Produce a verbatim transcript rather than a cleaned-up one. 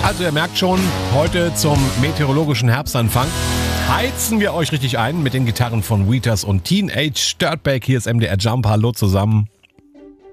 Also ihr merkt schon, heute zum meteorologischen Herbstanfang heizen wir euch richtig ein mit den Gitarren von Wheatus und Teenage Dirtbag. Hier ist M D R Jump. Hallo zusammen.